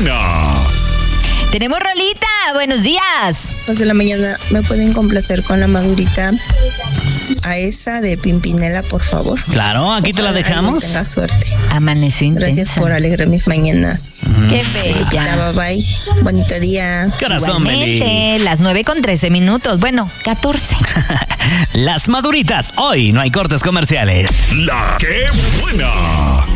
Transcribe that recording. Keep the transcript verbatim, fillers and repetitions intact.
buena! Tenemos rolita, buenos días. Dos de la mañana, ¿me pueden complacer con la madurita a esa de Pimpinela, por favor? Claro, aquí te la dejamos. Tenga suerte. Amaneció intensa. Gracias por alegrar mis mañanas. Qué bella. Ya, bye bye. Bonito día. Corazón, Igualmente, las nueve con trece minutos. Bueno, catorce. Las maduritas, hoy no hay cortes comerciales. ¡La que buena!